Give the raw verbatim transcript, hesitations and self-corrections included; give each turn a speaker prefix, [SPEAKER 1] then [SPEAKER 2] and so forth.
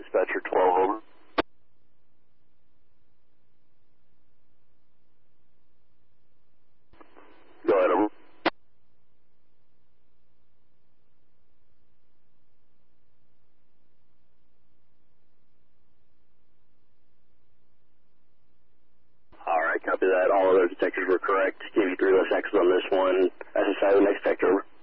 [SPEAKER 1] Dispatcher twelve, over. Go ahead, over. Alright, copy that. All other detectors were correct. Give you three less X's on this one. S S I, the next detector, over.